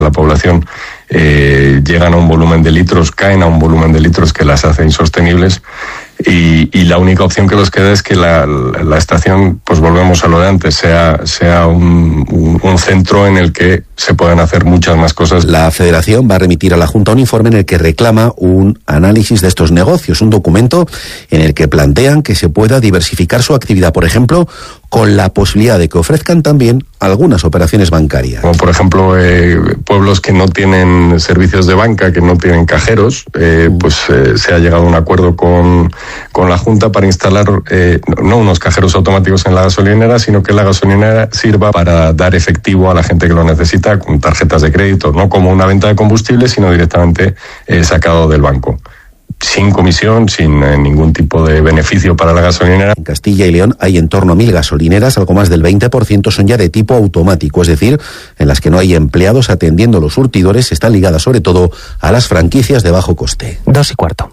La población llegan a un volumen de litros, caen a un volumen de litros que las hace insostenibles. Y la única opción que nos queda es que la estación, pues volvemos a lo de antes, sea un centro en el que se puedan hacer muchas más cosas. La Federación va a remitir a la Junta un informe en el que reclama un análisis de estos negocios, un documento en el que plantean que se pueda diversificar su actividad, por ejemplo, con la posibilidad de que ofrezcan también algunas operaciones bancarias. Como por ejemplo pueblos que no tienen servicios de banca, que no tienen cajeros, se ha llegado a un acuerdo con la Junta para instalar no unos cajeros automáticos en la gasolinera, sino que la gasolinera sirva para dar efectivo a la gente que lo necesita con tarjetas de crédito, no como una venta de combustible, sino directamente sacado del banco. Sin comisión, sin ningún tipo de beneficio para la gasolinera. En Castilla y León hay en torno a 1.000 gasolineras, algo más del 20% son ya de tipo automático, es decir, en las que no hay empleados atendiendo los surtidores, están ligadas sobre todo a las franquicias de bajo coste. 2:15.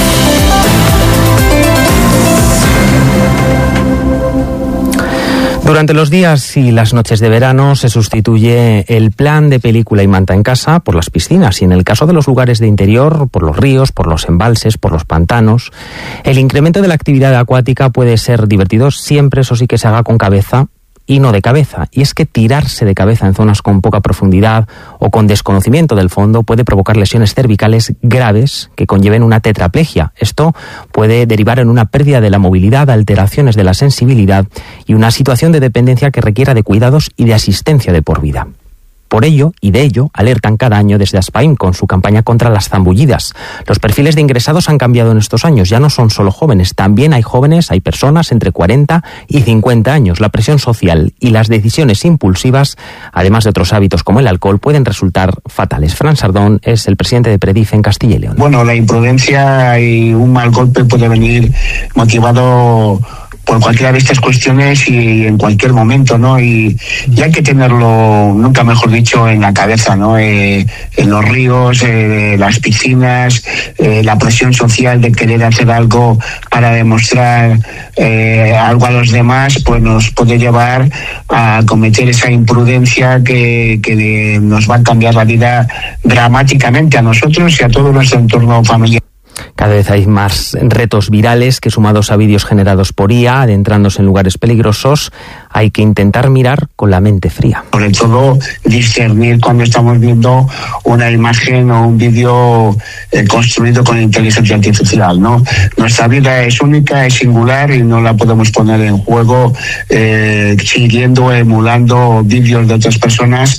Durante los días y las noches de verano se sustituye el plan de película y manta en casa por las piscinas y en el caso de los lugares de interior, por los ríos, por los embalses, por los pantanos. El incremento de la actividad acuática puede ser divertido siempre, eso sí, que se haga con cabeza y no de cabeza. Y es que tirarse de cabeza en zonas con poca profundidad o con desconocimiento del fondo puede provocar lesiones cervicales graves que conlleven una tetraplegia. Esto puede derivar en una pérdida de la movilidad, alteraciones de la sensibilidad y una situación de dependencia que requiera de cuidados y de asistencia de por vida. Por ello, y de ello, alertan cada año desde Aspaim con su campaña contra las zambullidas. Los perfiles de ingresados han cambiado en estos años, ya no son solo jóvenes, también hay jóvenes, hay personas entre 40 y 50 años. La presión social y las decisiones impulsivas, además de otros hábitos como el alcohol, pueden resultar fatales. Fran Sardón es el presidente de Predife en Castilla y León. Bueno, la imprudencia y un mal golpe puede venir motivado por cualquiera de estas cuestiones y en cualquier momento, ¿no? Y hay que tenerlo, nunca mejor dicho, en la cabeza, ¿no? En los ríos, las piscinas, la presión social de querer hacer algo para demostrar algo a los demás, pues nos puede llevar a cometer esa imprudencia que nos va a cambiar la vida dramáticamente a nosotros y a todo nuestro entorno familiar. Cada vez hay más retos virales que, sumados a vídeos generados por IA, adentrándose en lugares peligrosos, hay que intentar mirar con la mente fría. Sobre todo, discernir cuando estamos viendo una imagen o un vídeo construido con inteligencia artificial, ¿no? Nuestra vida es única, es singular y no la podemos poner en juego siguiendo, emulando vídeos de otras personas,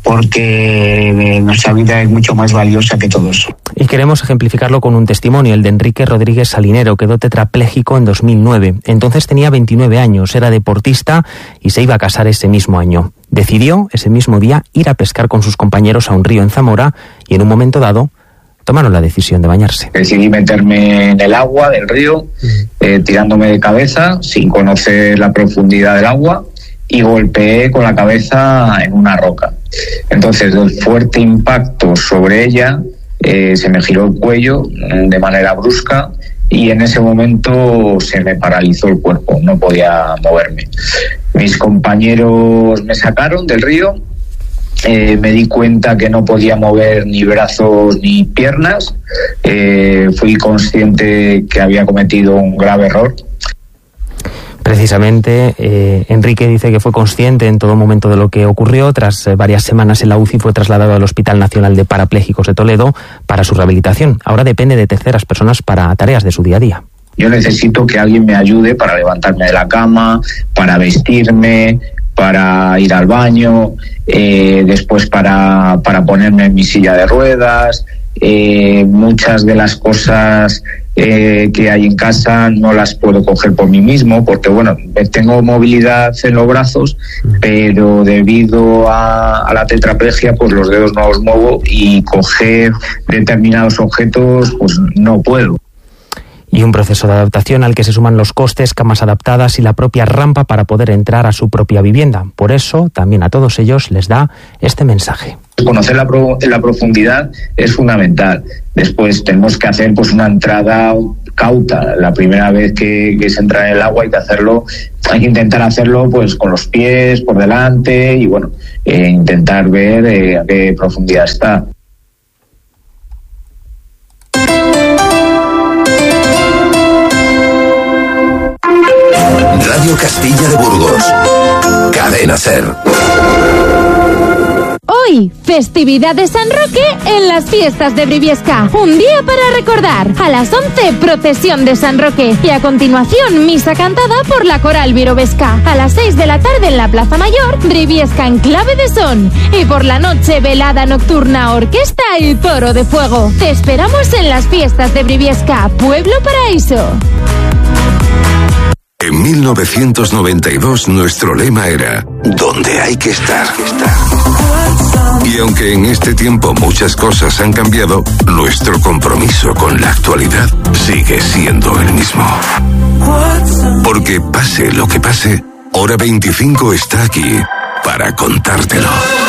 porque nuestra vida es mucho más valiosa que todo eso. Y queremos ejemplificarlo con un testimonio, el de Enrique Rodríguez Salinero. Quedó tetrapléjico en 2009. Entonces tenía 29 años, era deportista y se iba a casar ese mismo año. Decidió ese mismo día ir a pescar con sus compañeros a un río en Zamora y en un momento dado tomaron la decisión de bañarse. Decidí meterme en el agua del río, tirándome de cabeza sin conocer la profundidad del agua, y golpeé con la cabeza en una roca. Entonces, del fuerte impacto sobre ella, se me giró el cuello de manera brusca y en ese momento se me paralizó el cuerpo, no podía moverme. Mis compañeros me sacaron del río, me di cuenta que no podía mover ni brazos ni piernas, fui consciente que había cometido un grave error. Precisamente, Enrique dice que fue consciente en todo momento de lo que ocurrió. Tras varias semanas en la UCI fue trasladado al Hospital Nacional de Parapléjicos de Toledo para su rehabilitación. Ahora depende de terceras personas para tareas de su día a día. Yo necesito que alguien me ayude para levantarme de la cama, para vestirme, para ir al baño, después para ponerme en mi silla de ruedas. Muchas de las cosas que hay en casa no las puedo coger por mí mismo porque, bueno, tengo movilidad en los brazos, pero debido a la tetraplegia, pues los dedos no los muevo y coger determinados objetos, pues no puedo. Y un proceso de adaptación al que se suman los costes, camas adaptadas y la propia rampa para poder entrar a su propia vivienda. Por eso, también a todos ellos les da este mensaje. Conocer la profundidad es fundamental. Después tenemos que hacer pues una entrada cauta. La primera vez que se entra en el agua hay que intentar hacerlo pues con los pies por delante y bueno, intentar ver a qué profundidad está. Radio Castilla de Burgos. Cadena SER. Hoy, festividad de San Roque en las fiestas de Briviesca. Un día para recordar. A las 11, procesión de San Roque. Y a continuación, misa cantada por la Coral Virovesca. A las 6 de la tarde en la Plaza Mayor, Briviesca en clave de son. Y por la noche, velada nocturna, orquesta y toro de fuego. Te esperamos en las fiestas de Briviesca, Pueblo Paraíso. En 1992 nuestro lema era donde hay que estar. Y aunque en este tiempo muchas cosas han cambiado, nuestro compromiso con la actualidad sigue siendo el mismo. Porque pase lo que pase, Hora 25 está aquí para contártelo.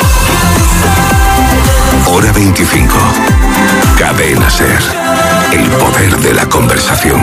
Hora 25. Cadena SER. El poder de la conversación.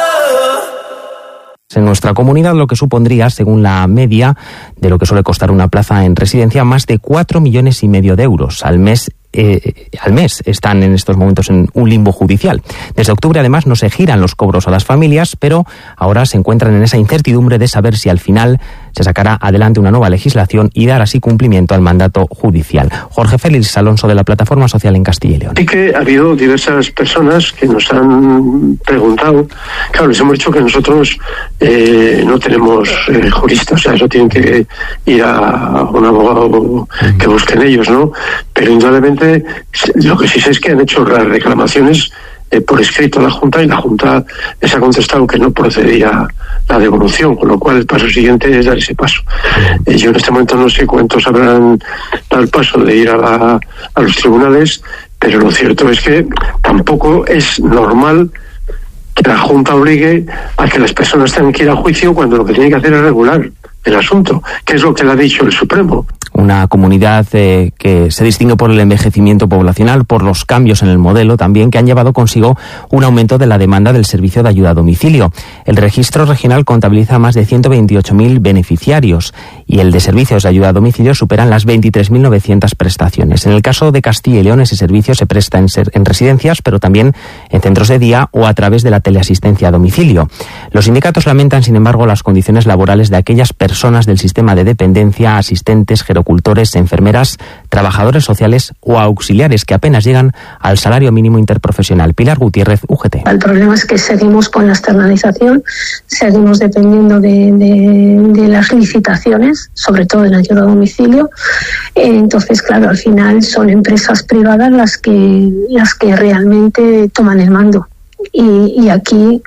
En nuestra comunidad, lo que supondría, según la media de lo que suele costar una plaza en residencia, más de 4,5 millones de euros al mes. Están en estos momentos en un limbo judicial. Desde octubre, además, no se giran los cobros a las familias, pero ahora se encuentran en esa incertidumbre de saber si al final se sacará adelante una nueva legislación y dar así cumplimiento al mandato judicial. Jorge Félix Alonso, de la Plataforma Social en Castilla y León. Sí que ha habido diversas personas que nos han preguntado. Claro, les hemos dicho que nosotros no tenemos juristas, o sea, eso tienen que ir a un abogado que busquen ellos, ¿no? Pero indudablemente lo que sí sé es que han hecho las reclamaciones por escrito a la Junta, y la Junta les ha contestado que no procedía la devolución, con lo cual el paso siguiente es dar ese paso. Yo en este momento no sé cuántos habrán dado el paso de ir a los tribunales, pero lo cierto es que tampoco es normal que la Junta obligue a que las personas tengan que ir a juicio cuando lo que tiene que hacer es regular el asunto, que es lo que le ha dicho el Supremo. Una comunidad que se distingue por el envejecimiento poblacional, por los cambios en el modelo también, que han llevado consigo un aumento de la demanda del servicio de ayuda a domicilio. El registro regional contabiliza más de 128.000 beneficiarios y el de servicios de ayuda a domicilio superan las 23.900 prestaciones. En el caso de Castilla y León, ese servicio se presta en residencias, pero también en centros de día o a través de la teleasistencia a domicilio. Los sindicatos lamentan, sin embargo, las condiciones laborales de aquellas personas del sistema de dependencia, asistentes, gerocultores, enfermeras, trabajadores sociales o auxiliares que apenas llegan al salario mínimo interprofesional. Pilar Gutiérrez, UGT. El problema es que seguimos con la externalización, seguimos dependiendo de las licitaciones, sobre todo en ayuda a domicilio. Entonces, claro, al final son empresas privadas las que realmente toman el mando. Y aquí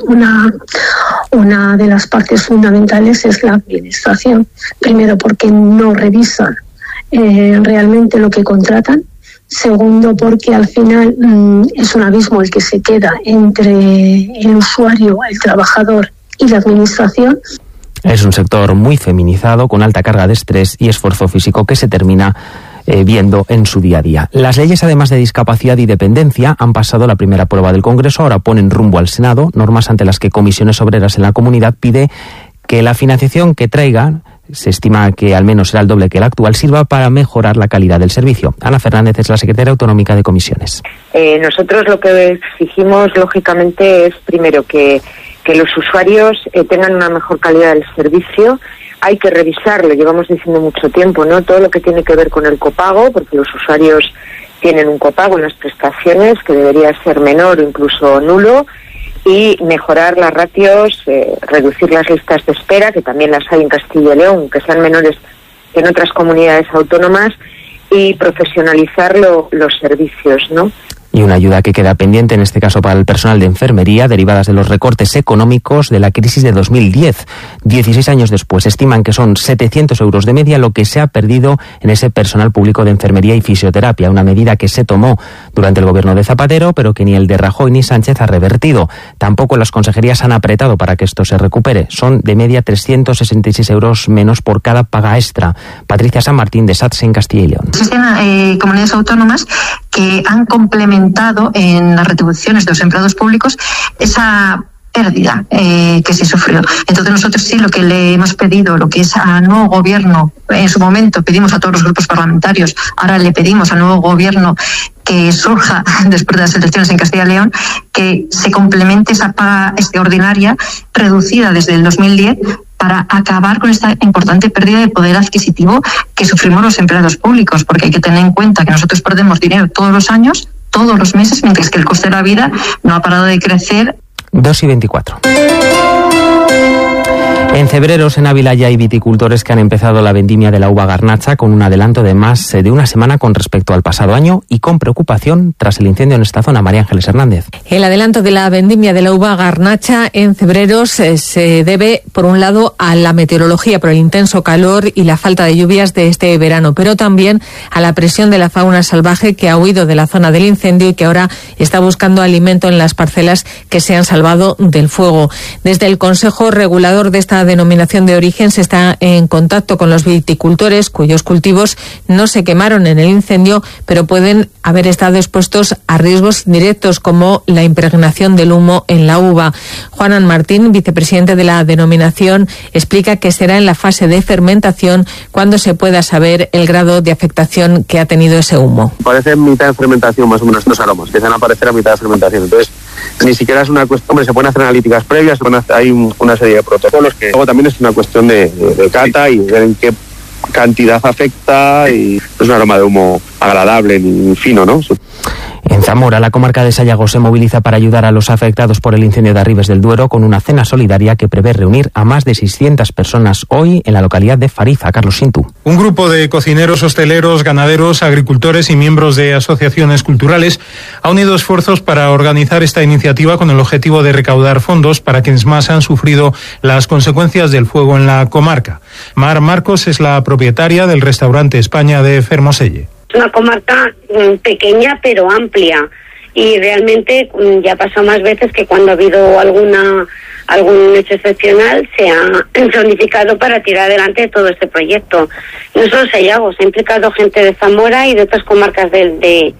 una de las partes fundamentales es la administración. Primero, porque no revisan realmente lo que contratan. Segundo, porque al final es un abismo el que se queda entre el usuario, el trabajador y la administración. Es un sector muy feminizado, con alta carga de estrés y esfuerzo físico que se termina viendo en su día a día. Las leyes, además de discapacidad y dependencia, han pasado la primera prueba del Congreso, ahora ponen rumbo al Senado, normas ante las que Comisiones Obreras en la comunidad pide que la financiación que traigan, se estima que al menos será el doble que la actual, sirva para mejorar la calidad del servicio. Ana Fernández es la secretaria autonómica de Comisiones. Nosotros lo que exigimos, lógicamente, es primero que los usuarios tengan una mejor calidad del servicio. Hay que revisarlo, llevamos diciendo mucho tiempo, ¿no? Todo lo que tiene que ver con el copago, porque los usuarios tienen un copago en las prestaciones que debería ser menor o incluso nulo, y mejorar las ratios, reducir las listas de espera, que también las hay en Castilla y León, que sean menores que en otras comunidades autónomas, y profesionalizar los servicios, ¿no? Y una ayuda que queda pendiente, en este caso para el personal de enfermería, derivadas de los recortes económicos de la crisis de 2010. 16 años después, estiman que son 700 euros de media lo que se ha perdido en ese personal público de enfermería y fisioterapia, una medida que se tomó durante el gobierno de Zapatero, pero que ni el de Rajoy ni Sánchez ha revertido. Tampoco las consejerías han apretado para que esto se recupere. Son de media 366 euros menos por cada paga extra. Patricia San Martín, de SATS en Castilla y León. Existen comunidades autónomas que han complementado en las retribuciones de los empleados públicos esa pérdida que se sufrió. Entonces nosotros sí lo que le hemos pedido, lo que es al nuevo gobierno, en su momento pedimos a todos los grupos parlamentarios, ahora le pedimos al nuevo gobierno que surja después de las elecciones en Castilla y León, que se complemente esa paga extraordinaria reducida desde el 2010 para acabar con esta importante pérdida de poder adquisitivo que sufrimos los empleados públicos, porque hay que tener en cuenta que nosotros perdemos dinero todos los años, todos los meses, mientras que el coste de la vida no ha parado de crecer. 2:24. En Cebreros, en Ávila, ya hay viticultores que han empezado la vendimia de la uva garnacha con un adelanto de más de una semana con respecto al pasado año y con preocupación tras el incendio en esta zona. María Ángeles Hernández. El adelanto de la vendimia de la uva garnacha en Cebreros se debe, por un lado, a la meteorología, por el intenso calor y la falta de lluvias de este verano, pero también a la presión de la fauna salvaje que ha huido de la zona del incendio y que ahora está buscando alimento en las parcelas que se han salvado del fuego. Desde el Consejo Regulador de esta denominación de origen se está en contacto con los viticultores cuyos cultivos no se quemaron en el incendio, pero pueden haber estado expuestos a riesgos directos como la impregnación del humo en la uva. Juanan Martín, vicepresidente de la denominación, explica que será en la fase de fermentación cuando se pueda saber el grado de afectación que ha tenido ese humo. Parece mitad de fermentación más o menos estos aromas, que se van a aparecer a mitad de fermentación. Entonces, ni siquiera es una cuestión, hombre, se pueden hacer analíticas previas, hay una serie de protocolos que luego también es una cuestión de cata y ver en qué cantidad afecta, y es un aroma de humo agradable ni fino, ¿no? En Zamora, la comarca de Sayago se moviliza para ayudar a los afectados por el incendio de Arribes del Duero con una cena solidaria que prevé reunir a más de 600 personas hoy en la localidad de Fariza. Carlos Sintu. Un grupo de cocineros, hosteleros, ganaderos, agricultores y miembros de asociaciones culturales ha unido esfuerzos para organizar esta iniciativa con el objetivo de recaudar fondos para quienes más han sufrido las consecuencias del fuego en la comarca. Mar Marcos es la propietaria del restaurante España de Fermoselle. Es una comarca pequeña pero amplia y realmente ya ha pasado más veces que cuando ha habido algún hecho excepcional se ha planificado para tirar adelante todo este proyecto. No solo Sayago, se ha implicado gente de Zamora y de otras comarcas de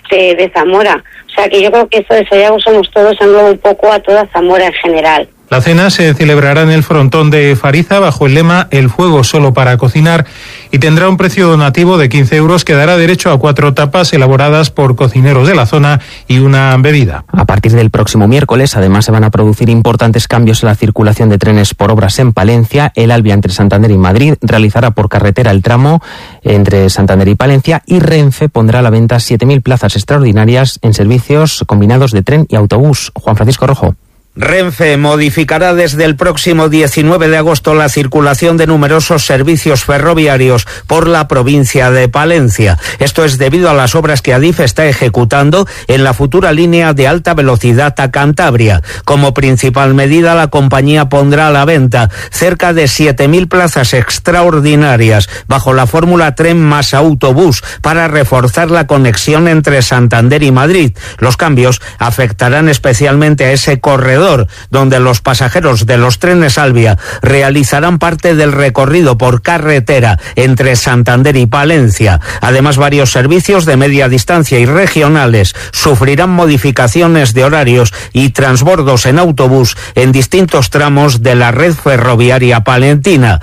Zamora. O sea que yo creo que esto de Sayago somos todos, engloba un poco a toda Zamora en general. La cena se celebrará en el frontón de Fariza bajo el lema El fuego solo para cocinar y tendrá un precio donativo de 15 euros que dará derecho a 4 tapas elaboradas por cocineros de la zona y una bebida. A partir del próximo miércoles, además, se van a producir importantes cambios en la circulación de trenes por obras en Palencia. El Alvia entre Santander y Madrid realizará por carretera el tramo entre Santander y Palencia y Renfe pondrá a la venta 7.000 plazas extraordinarias en servicios combinados de tren y autobús. Juan Francisco Rojo. Renfe modificará desde el próximo 19 de agosto la circulación de numerosos servicios ferroviarios por la provincia de Palencia. Esto es debido a las obras que Adif está ejecutando en la futura línea de alta velocidad a Cantabria. Como principal medida, la compañía pondrá a la venta cerca de 7.000 plazas extraordinarias bajo la fórmula tren más autobús para reforzar la conexión entre Santander y Madrid. Los cambios afectarán especialmente a ese corredor donde los pasajeros de los trenes Alvia realizarán parte del recorrido por carretera entre Santander y Palencia. Además, varios servicios de media distancia y regionales sufrirán modificaciones de horarios y transbordos en autobús en distintos tramos de la red ferroviaria palentina.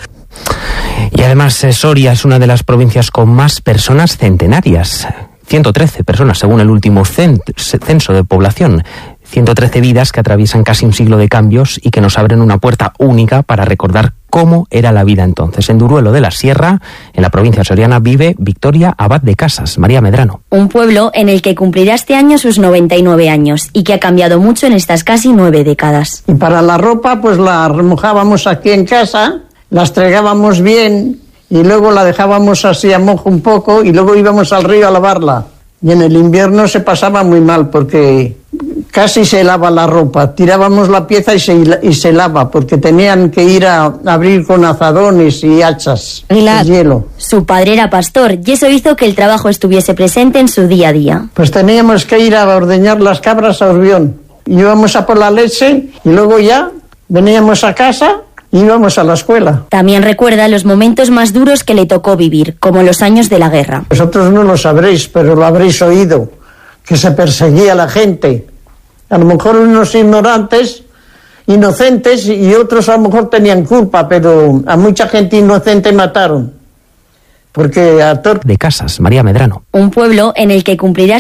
Y además, Soria es una de las provincias con más personas centenarias. 113 personas según el último censo de población. 113 vidas que atraviesan casi un siglo de cambios y que nos abren una puerta única para recordar cómo era la vida entonces. En Duruelo de la Sierra, en la provincia soriana, vive Victoria Abad de Casas. María Medrano. Un pueblo en el que cumplirá este año sus 99 años y que ha cambiado mucho en estas casi 9 décadas. Y para la ropa, pues la remojábamos aquí en casa, la estregábamos bien y luego la dejábamos así a mojo un poco y luego íbamos al río a lavarla. Y en el invierno se pasaba muy mal porque casi se lava la ropa. Tirábamos la pieza y se lava porque tenían que ir a abrir con azadones y hachas el hielo. Su padre era pastor y eso hizo que el trabajo estuviese presente en su día a día. Pues teníamos que ir a ordeñar las cabras a Urbión. Íbamos a por la leche y luego ya veníamos a casa. Íbamos a la escuela. También recuerda los momentos más duros que le tocó vivir, como los años de la guerra. Vosotros no lo sabréis, pero lo habréis oído. que se perseguía a la gente. A lo mejor unos inocentes y otros a lo mejor tenían culpa, pero a mucha gente inocente mataron. Porque de Casas, María Medrano. Un pueblo en el que cumplirá